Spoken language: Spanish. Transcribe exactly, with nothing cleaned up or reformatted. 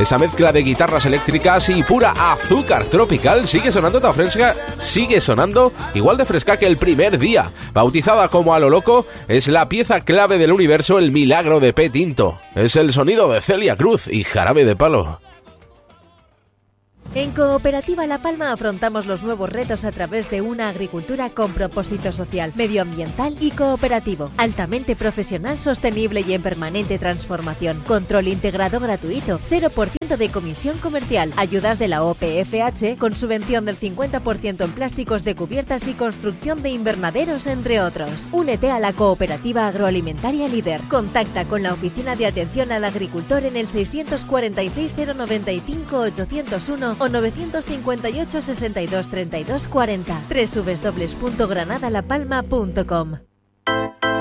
Esa mezcla de guitarras eléctricas y pura azúcar tropical sigue sonando tan fresca, sigue sonando igual de fresca que el primer día. Bautizada como A lo Loco, es la pieza clave del universo El Milagro de P. Tinto. Es el sonido de Celia Cruz y Jarabe de Palo. En Cooperativa La Palma afrontamos los nuevos retos a través de una agricultura con propósito social, medioambiental y cooperativo, altamente profesional, sostenible y en permanente transformación. Control integrado gratuito, cero por ciento de comisión comercial, ayudas de la O P F H con subvención del cincuenta por ciento en plásticos de cubiertas y construcción de invernaderos, entre otros. Únete a la Cooperativa Agroalimentaria Líder. Contacta con la Oficina de Atención al Agricultor en el seiscientos cuarenta y seis cero noventa y cinco ochocientos uno o novecientos cincuenta y ocho sesenta y dos treinta y dos cuarenta. doble u doble u doble u punto granada la palma punto com.